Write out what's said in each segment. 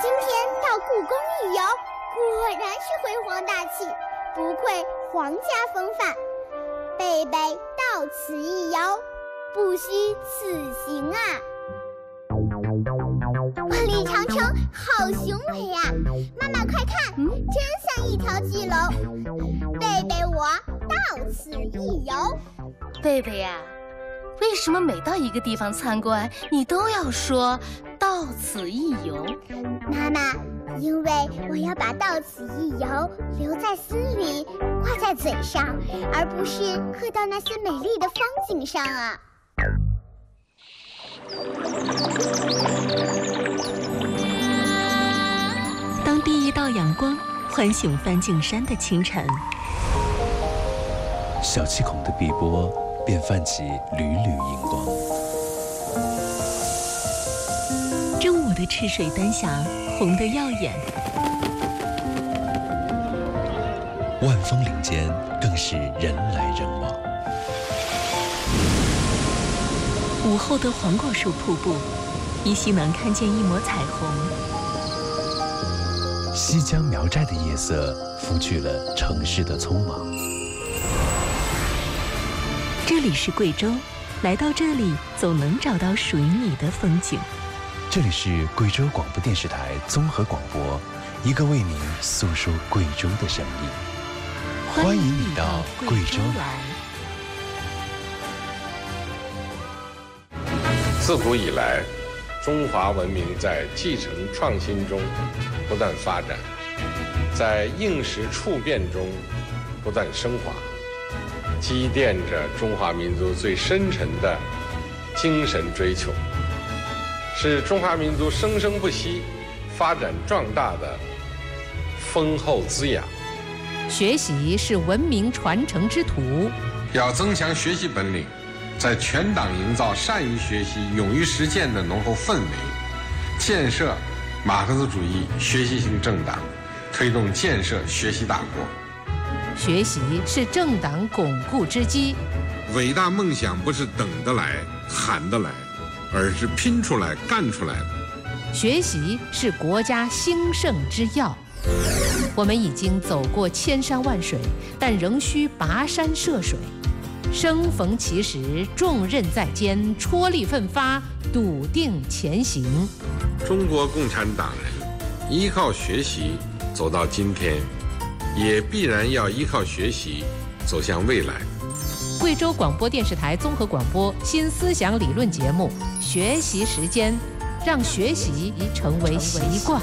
今天到故宫一游，果然是辉煌大气，不愧皇家风范。贝贝到此一游，不虚此行啊！万里长城好雄伟啊！妈妈快看，真像一条巨龙。贝贝我到此一游。 贝贝呀，为什么每到一个地方参观，你都要说到此一游？ 妈妈，因为我要把到此一游留在心里，挂在嘴上，而不是刻到那些美丽的风景上啊。 当第一道阳光唤醒梵净山的清晨， 小气孔的碧波便泛起缕缕荧光。 正午的赤水丹霞红得耀眼， 万峰岭间更是人来人往。 午后的黄果树瀑布，依稀能看见一抹彩虹。 西江苗寨的夜色拂去了城市的匆忙。 这里是贵州，来到这里总能找到属于你的风景。 这里是贵州广播电视台综合广播，一个为您诉说贵州的声音。欢迎你到贵州来。 自古以来，中华文明在继承创新中不断发展，在应时处变中不断升华，积淀着中华民族最深沉的精神追求，是中华民族生生不息、发展壮大的丰厚滋养。 学习是文明传承之途， 要增强学习本领，在全党营造善于学习、勇于实践的浓厚氛围，建设马克思主义学习型政党，推动建设学习大国。 学习是政党巩固之基。 伟大梦想不是等得来、喊得来，而是拼出来、干出来的。 学习是国家兴盛之要。我们已经走过千山万水，但仍需跋山涉水。生逢其时，重任在肩，踔厉奋发，笃定前行。 中国共产党人依靠学习走到今天，也必然要依靠学习走向未来。 贵州广播电视台综合广播新思想理论节目《学习时间》，让学习成为习惯。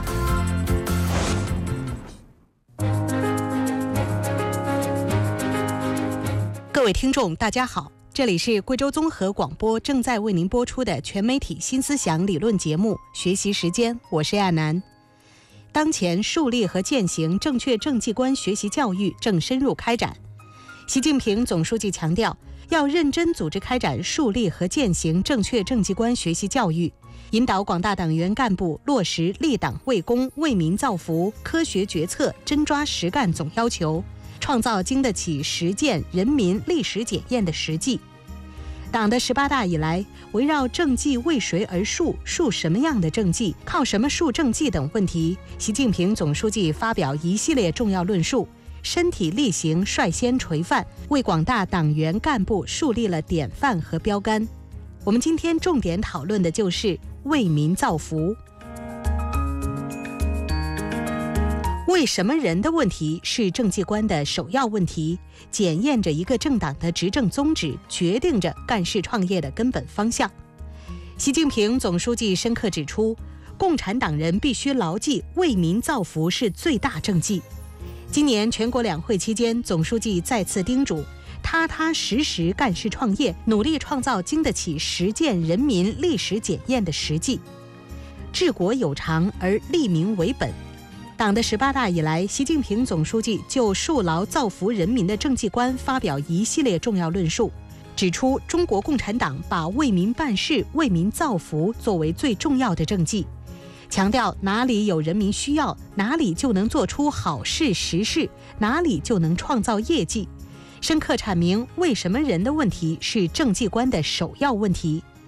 各位听众大家好，这里是贵州综合广播正在为您播出的全媒体新思想理论节目《学习时间》，我是亚楠。当前树立和践行正确政绩观学习教育正深入开展。习近平总书记强调，要认真组织开展树立和践行正确政绩观学习教育，引导广大党员干部落实立党为公、为民造福、科学决策、真抓实干总要求，创造经得起实践、人民历史检验的实际。党的18大以来，围绕政绩为谁而树、树什么样的政绩、靠什么树政绩等问题，习近平总书记发表一系列重要论述，身体力行率先垂范，为广大党员干部树立了典范和标杆。我们今天重点讨论的就是为民造福。为什么人的问题是政绩观的首要问题，检验着一个政党的执政宗旨，决定着干事创业的根本方向。习近平总书记深刻指出，共产党人必须牢记为民造福是最大政绩。今年全国两会期间，总书记再次叮嘱，踏踏实实干事创业，努力创造经得起实践人民历史检验的实际。治国有常而利民为本。党的18大以来，习近平总书记就树牢造福人民的政绩观发表一系列重要论述，指出中国共产党把为民办事、为民造福作为最重要的政绩，强调哪里有人民需要，哪里就能做出好事实事，哪里就能创造业绩，深刻阐明为什么人的问题是政绩观的首要问题。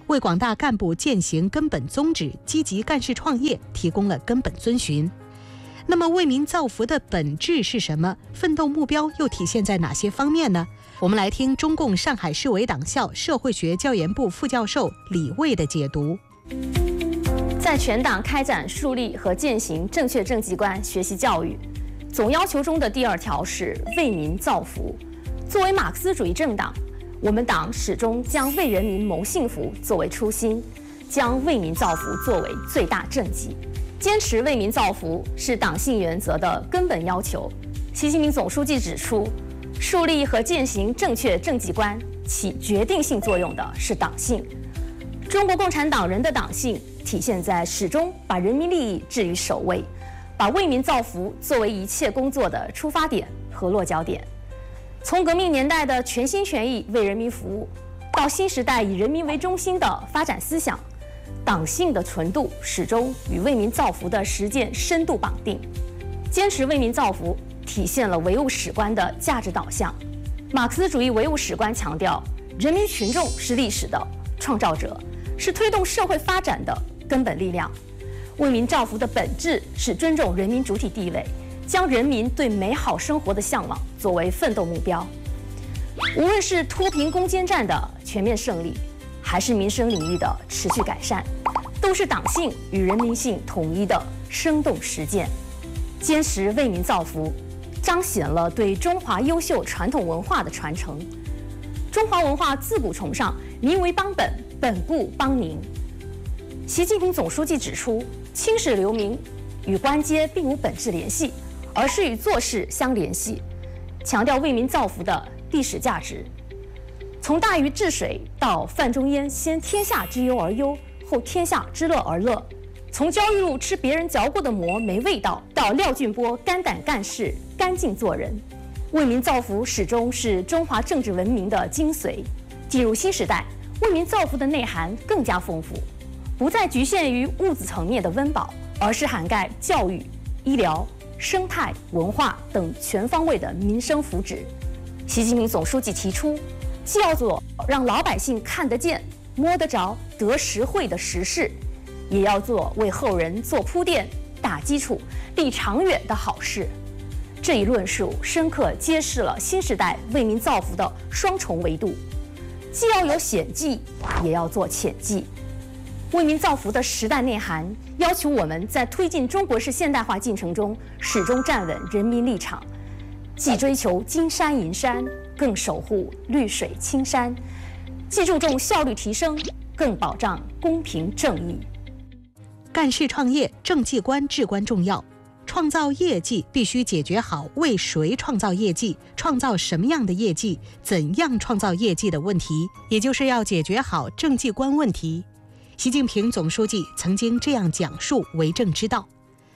为广大干部践行根本宗旨、积极干事创业提供了根本遵循。那么为民造福的本质是什么？奋斗目标又体现在哪些方面呢？我们来听中共上海市委党校社会学教研部副教授李卫的解读。 在全党开展树立和践行正确政绩观学习教育，总要求中的第2条是为民造福。作为马克思主义政党，我们党始终将为人民谋幸福作为初心，将为民造福作为最大政绩。坚持为民造福是党性原则的根本要求。习近平总书记指出，树立和践行正确政绩观起决定性作用的是党性。中国共产党人的党性体现在始终把人民利益置于首位，把为民造福作为一切工作的出发点和落脚点。从革命年代的全心全意为人民服务，到新时代以人民为中心的发展思想，党性的纯度始终与为民造福的实践深度绑定。坚持为民造福体现了唯物史观的价值导向。马克思主义唯物史观强调，人民群众是历史的创造者，是推动社会发展的根本力量。为民造福的本质是尊重人民主体地位，将人民对美好生活的向往作为奋斗目标。无论是脱贫攻坚战的全面胜利，还是民生领域的持续改善，都是党性与人民性统一的生动实践。坚持为民造福，彰显了对中华优秀传统文化的传承。中华文化自古崇尚民为邦本，本固邦宁。习近平总书记指出，青史留名与官阶并无本质联系，而是与做事相联系，强调为民造福的历史价值。从大禹治水到范仲淹先天下之忧而忧，后天下之乐而乐；从焦裕禄吃别人嚼过的馍没味道，到廖俊波肝胆干事干净做人。为民造福始终是中华政治文明的精髓。进入新时代，为民造福的内涵更加丰富，不再局限于物质层面的温饱，而是涵盖教育、医疗、生态、文化等全方位的民生福祉。习近平总书记提出，既要做让老百姓看得见、摸得着、得实惠的实事，也要做为后人做铺垫、打基础、立长远的好事。这一论述深刻揭示了新时代为民造福的双重维度，既要有显技，也要做潜技。为民造福的时代内涵要求我们在推进中国式现代化进程中，始终站稳人民立场，既追求金山银山，更守护绿水青山；既注重效率提升，更保障公平正义。 干事创业，政绩观至关重要。创造业绩必须解决好为谁创造业绩、创造什么样的业绩、怎样创造业绩的问题，也就是要解决好政绩观问题。习近平总书记曾经这样讲述为政之道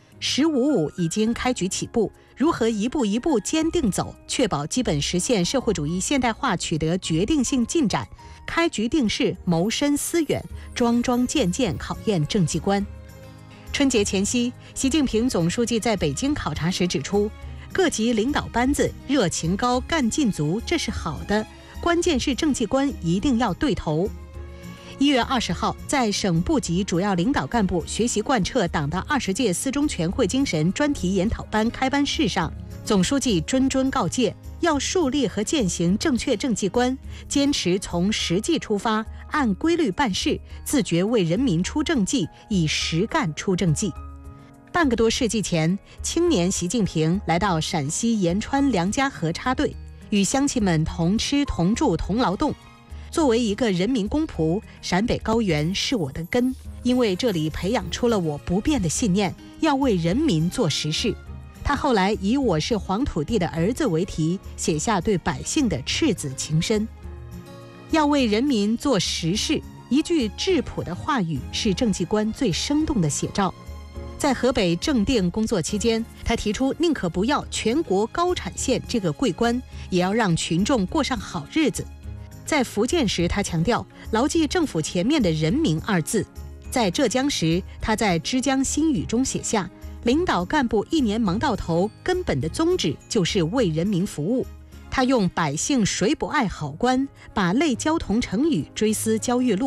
：“15+5已经开局起步，如何一步一步坚定走，确保基本实现社会主义现代化取得决定性进展，开局定势，谋深思远，桩桩件件考验政绩观。”春节前夕，习近平总书记在北京考察时指出，各级领导班子热情高、干劲足，这是好的，关键是政绩观一定要对头。1月20号，在省部级主要领导干部学习贯彻党的20届四中全会精神专题研讨班开班式上，总书记谆谆告诫，要树立和践行正确政绩观，坚持从实际出发，按规律办事，自觉为人民出政绩，以实干出政绩。半个多世纪前，青年习近平来到陕西延川梁家河插队，与乡亲们同吃同住同劳动。作为一个人民公仆，陕北高原是我的根，因为这里培养出了我不变的信念，要为人民做实事。他后来以我是黄土地的儿子为题，写下对百姓的赤子情深。要为人民做实事，一句质朴的话语是政绩观最生动的写照。在河北正定工作期间，他提出宁可不要全国高产县这个桂冠，也要让群众过上好日子。在福建时，他强调牢记政府前面的人民二字。在浙江时，他在之江新语中写下，领导干部一年忙到头，根本的宗旨就是为人民服务。他用百姓谁不爱好官，把类交同成语追思焦裕禄，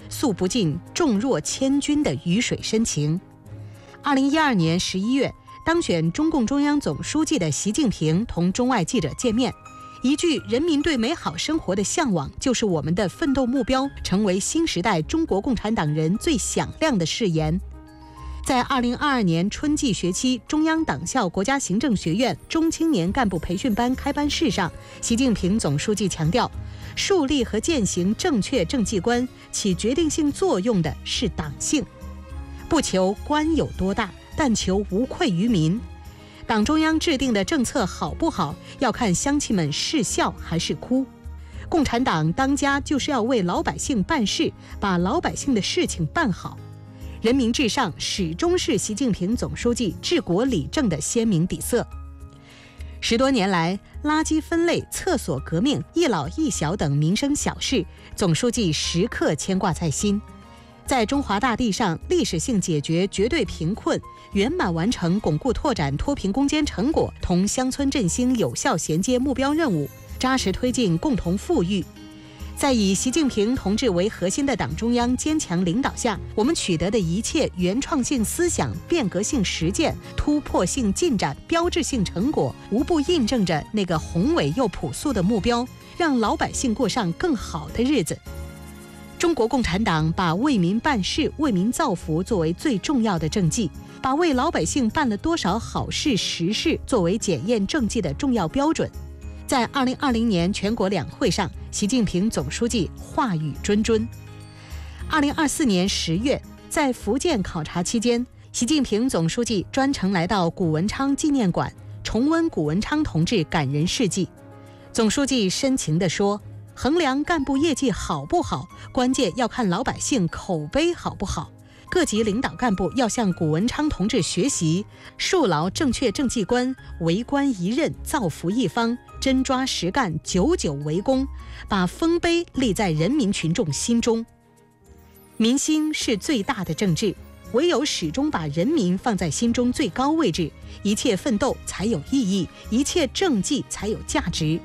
诉不尽重若千钧的雨水深情。2012年11月，当选中共中央总书记的习近平同中外记者见面，一句“人民对美好生活的向往就是我们的奋斗目标”，成为新时代中国共产党人最响亮的誓言。在2022年春季学期中央党校国家行政学院中青年干部培训班开班式上，习近平总书记强调，树立和践行正确政绩观起决定性作用的是党性，不求官有多大，但求无愧于民。党中央制定的政策好不好，要看乡亲们是笑还是哭。共产党当家就是要为老百姓办事，把老百姓的事情办好。人民至上始终是习近平总书记治国理政的鲜明底色。10多年来，垃圾分类、厕所革命、一老一小等民生小事，总书记时刻牵挂在心。在中华大地上历史性解决绝对贫困，圆满完成巩固拓展脱贫攻坚成果同乡村振兴有效衔接目标任务，扎实推进共同富裕。在以习近平同志为核心的党中央坚强领导下，我们取得的一切原创性思想、变革性实践、突破性进展、标志性成果，无不印证着那个宏伟又朴素的目标，让老百姓过上更好的日子。中国共产党把为民办事、为民造福作为最重要的政绩，把为老百姓办了多少好事实事作为检验政绩的重要标准。在2020年全国两会上，习近平总书记话语谆谆。2024年10月，在福建考察期间，习近平总书记专程来到古文昌纪念馆，重温古文昌同志感人事迹。总书记深情地说，衡量干部业绩好不好，关键要看老百姓口碑好不好。各级领导干部要向古文昌同志学习，树牢正确政绩观，为官一任，造福一方，真抓实干，久久为功，把丰碑立在人民群众心中。民心是最大的政治，唯有始终把人民放在心中最高位置，一切奋斗才有意义，一切政绩才有价值。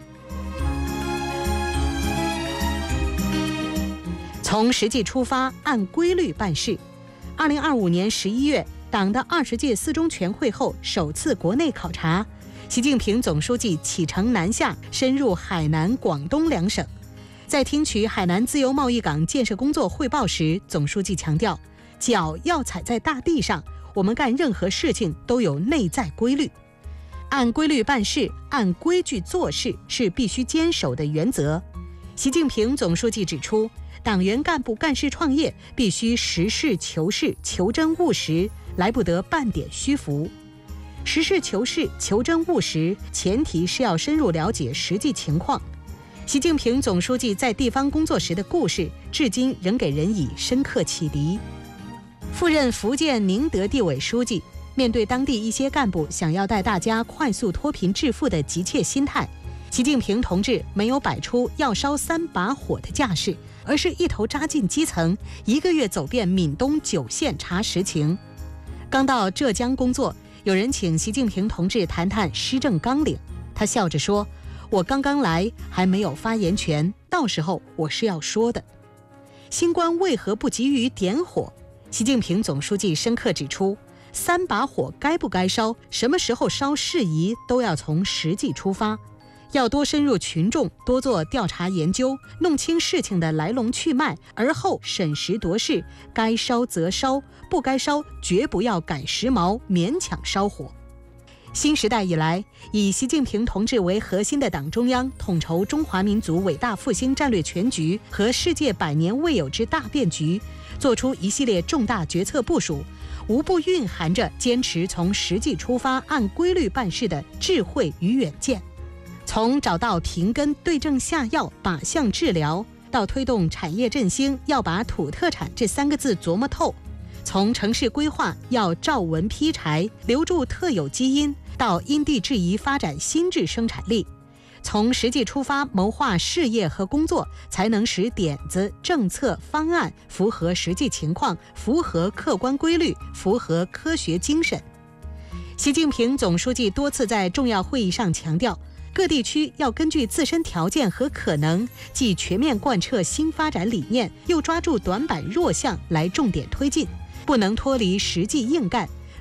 从实际出发，按规律办事。2025年11月，党的20届四中全会后首次国内考察，习近平总书记启程南下，深入海南、广东两省。在听取海南自由贸易港建设工作汇报时，总书记强调，脚要踩在大地上，我们干任何事情都有内在规律。按规律办事，按规矩做事是必须坚守的原则。习近平总书记指出，党员干部干事创业必须实事求是、求真务实，来不得半点虚浮。实事求是、求真务实，前提是要深入了解实际情况。习近平总书记在地方工作时的故事，至今仍给人以深刻启迪。赴任福建宁德地委书记，面对当地一些干部想要带大家快速脱贫致富的急切心态，习近平同志没有摆出要烧3把火的架势，而是一头扎进基层，1个月走遍闽东9县查实情。刚到浙江工作，有人请习近平同志谈谈施政纲领，他笑着说，我刚刚来，还没有发言权，到时候我是要说的。新官为何不急于点火？习近平总书记深刻指出，3把火该不该烧，什么时候烧适宜，都要从实际出发。要多深入群众，多做调查研究，弄清事情的来龙去脉，而后审时度势，该烧则烧，不该烧绝不要赶时髦，勉强烧火。新时代以来，以习近平同志为核心的党中央统筹中华民族伟大复兴战略全局和世界100年未有之大变局，做出一系列重大决策部署，无不蕴含着坚持从实际出发、按规律办事的智慧与远见。从找到贫根、对症下药、靶向治疗，到推动产业振兴，要把土特产这3个字琢磨透；从城市规划要照文批柴，留住特有基因，到因地制宜发展新质生产力。从实际出发谋划事业和工作，才能使点子、政策、方案符合实际情况，符合客观规律，符合科学精神。习近平总书记多次在重要会议上强调， 各地区要根据自身条件和可能，既全面贯彻新发展理念，又抓住短板弱项来重点推进，不能脱离实际硬干，